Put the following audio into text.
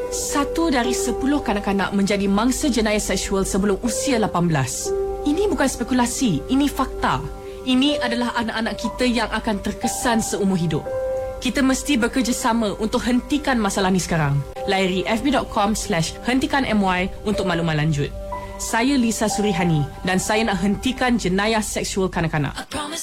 1 dari 10 kanak-kanak menjadi mangsa jenayah seksual sebelum usia 18. Ini bukan spekulasi, ini fakta. Ini adalah anak-anak kita yang akan terkesan seumur hidup. Kita mesti bekerjasama untuk hentikan masalah ni sekarang. Layari fb.com/hentikanmy untuk maklumat lanjut. Saya Lisa Surihani dan saya nak hentikan jenayah seksual kanak-kanak.